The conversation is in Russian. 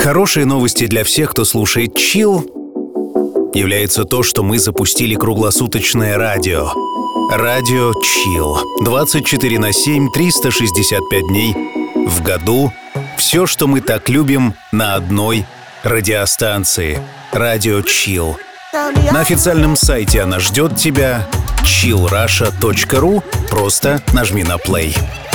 Хорошие новости для всех, кто слушает Chill, является то, что мы запустили круглосуточное радио. Радио Chill. 24/7, 365 дней в году. Все, что мы так любим, на одной радиостанции. Радио Chill. На официальном сайте она ждет тебя. chillrusha.ru. Просто нажми на play.